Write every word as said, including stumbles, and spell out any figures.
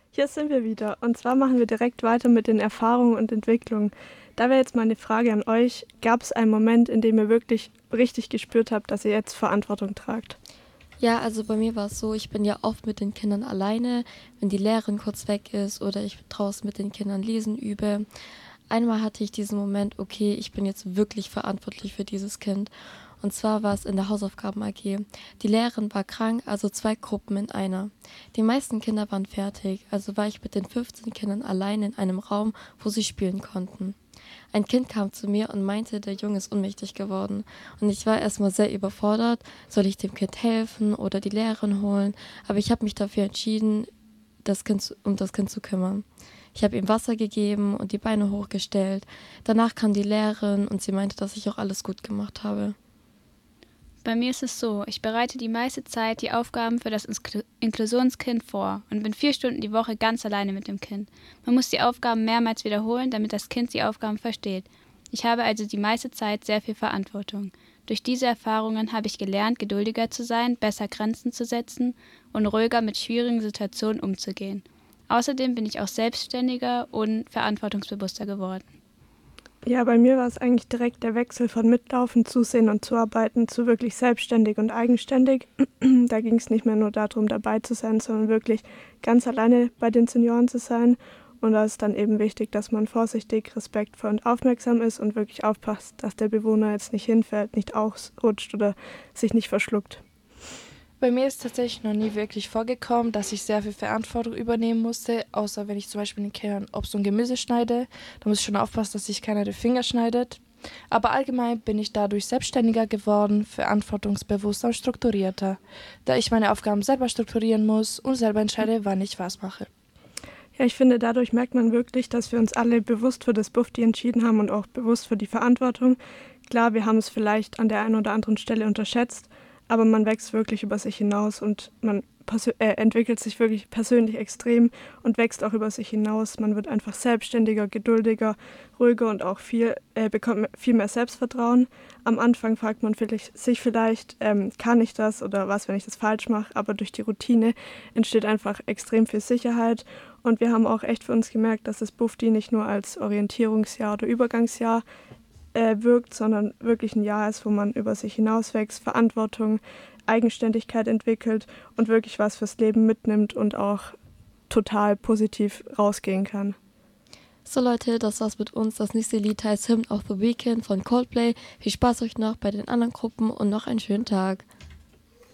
Hier sind wir wieder. Und zwar machen wir direkt weiter mit den Erfahrungen und Entwicklungen. Da wäre jetzt meine Frage an euch. Gab es einen Moment, in dem ihr wirklich richtig gespürt habt, dass ihr jetzt Verantwortung tragt? Ja, also bei mir war es so, ich bin ja oft mit den Kindern alleine, wenn die Lehrerin kurz weg ist oder ich draußen mit den Kindern lesen übe. Einmal hatte ich diesen Moment, okay, ich bin jetzt wirklich verantwortlich für dieses Kind. Und zwar war es in der Hausaufgaben-A G. Die Lehrerin war krank, also zwei Gruppen in einer. Die meisten Kinder waren fertig, also war ich mit den fünfzehn Kindern allein in einem Raum, wo sie spielen konnten. Ein Kind kam zu mir und meinte, der Junge ist ohnmächtig geworden. Und ich war erstmal sehr überfordert, soll ich dem Kind helfen oder die Lehrerin holen? Aber ich habe mich dafür entschieden, das Kind, zu- um das Kind zu kümmern. Ich habe ihm Wasser gegeben und die Beine hochgestellt. Danach kam die Lehrerin und sie meinte, dass ich auch alles gut gemacht habe. Bei mir ist es so, ich bereite die meiste Zeit die Aufgaben für das Inkl- Inklusionskind vor und bin vier Stunden die Woche ganz alleine mit dem Kind. Man muss die Aufgaben mehrmals wiederholen, damit das Kind die Aufgaben versteht. Ich habe also die meiste Zeit sehr viel Verantwortung. Durch diese Erfahrungen habe ich gelernt, geduldiger zu sein, besser Grenzen zu setzen und ruhiger mit schwierigen Situationen umzugehen. Außerdem bin ich auch selbstständiger und verantwortungsbewusster geworden. Ja, bei mir war es eigentlich direkt der Wechsel von Mitlaufen, Zusehen und Zuarbeiten zu wirklich selbstständig und eigenständig. Da ging es nicht mehr nur darum, dabei zu sein, sondern wirklich ganz alleine bei den Senioren zu sein. Und da ist dann eben wichtig, dass man vorsichtig, respektvoll und aufmerksam ist und wirklich aufpasst, dass der Bewohner jetzt nicht hinfällt, nicht ausrutscht oder sich nicht verschluckt. Bei mir ist tatsächlich noch nie wirklich vorgekommen, dass ich sehr viel Verantwortung übernehmen musste, außer wenn ich zum Beispiel den Kindern Obst und Gemüse schneide. Da muss ich schon aufpassen, dass sich keiner die Finger schneidet. Aber allgemein bin ich dadurch selbstständiger geworden, verantwortungsbewusster und strukturierter, da ich meine Aufgaben selber strukturieren muss und selber entscheide, wann ich was mache. Ja, ich finde, dadurch merkt man wirklich, dass wir uns alle bewusst für das Bufti entschieden haben und auch bewusst für die Verantwortung. Klar, wir haben es vielleicht an der einen oder anderen Stelle unterschätzt, aber man wächst wirklich über sich hinaus und man persö- äh, entwickelt sich wirklich persönlich extrem und wächst auch über sich hinaus. Man wird einfach selbstständiger, geduldiger, ruhiger und auch viel, äh, bekommt viel mehr Selbstvertrauen. Am Anfang fragt man vielleicht, sich vielleicht, ähm, kann ich das oder was, wenn ich das falsch mache, aber durch die Routine entsteht einfach extrem viel Sicherheit. Und wir haben auch echt für uns gemerkt, dass das Bufdi nicht nur als Orientierungsjahr oder Übergangsjahr äh, wirkt, sondern wirklich ein Jahr ist, wo man über sich hinauswächst, Verantwortung, Eigenständigkeit entwickelt und wirklich was fürs Leben mitnimmt und auch total positiv rausgehen kann. So Leute, das war's mit uns. Das nächste Lied heißt Hymn of the Weekend von Coldplay. Viel Spaß euch noch bei den anderen Gruppen und noch einen schönen Tag.